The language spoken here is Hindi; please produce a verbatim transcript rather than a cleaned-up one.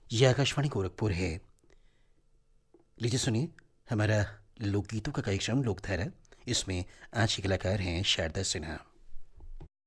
ये आकाशवाणी गोरखपुर है। लीजिए सुनिए हमारा लोकगीतों का कार्यक्रम लोकधारा। इसमें आज के कलाकार हैं शारदा सिन्हा।